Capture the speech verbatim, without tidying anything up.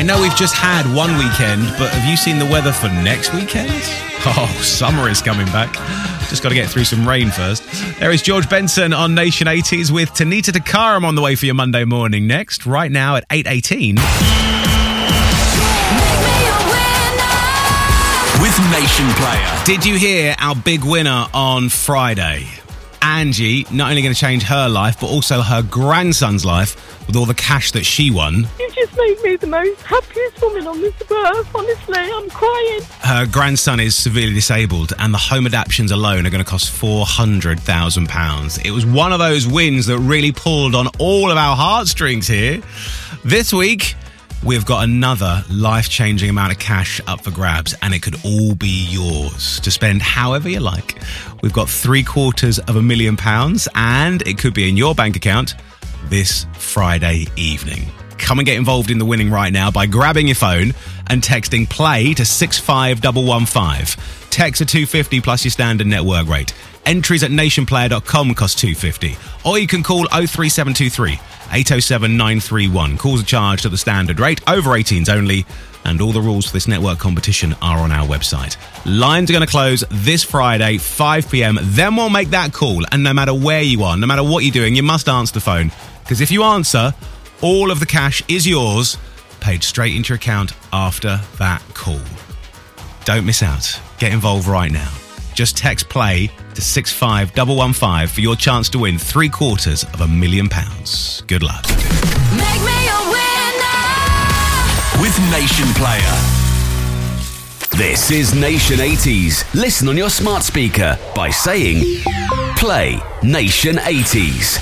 know we've just had one weekend, but have you seen the weather for next weekend? Oh, summer is coming back. Just got to get through some rain first. There is George Benson on Nation eighties with Tanita Takaram on the way for your Monday morning next, right now at eight eighteen. With Nation Player. Did you hear our big winner on Friday? Angie, not only going to change her life, but also her grandson's life with all the cash that she won. You just made me the most happiest woman on this earth, honestly. I'm crying. Her grandson is severely disabled, and the home adaptations alone are going to cost four hundred thousand pounds. It was one of those wins that really pulled on all of our heartstrings here. This week, we've got another life-changing amount of cash up for grabs, and it could all be yours to spend however you like. We've got three quarters of a million pounds, and it could be in your bank account this Friday evening. Come and get involved in the winning right now by grabbing your phone and texting play to six five one one five. Text are two pounds fifty plus your standard network rate. Entries at nation player dot com cost two pounds fifty. Or you can call oh three seven two three, eight oh seven, nine three one. Calls are charged at the standard rate, over eighteens only, and all the rules for this network competition are on our website. Lines are going to close this Friday, five p.m. Then we'll make that call, and no matter where you are, no matter what you're doing, you must answer the phone, because if you answer, all of the cash is yours, paid straight into your account after that call. Don't miss out. Get involved right now. Just text play to six five one one five for your chance to win three quarters of a million pounds. Good luck. Make me a winner with Nation Player. This is Nation eighties. Listen on your smart speaker by saying play Nation eighties.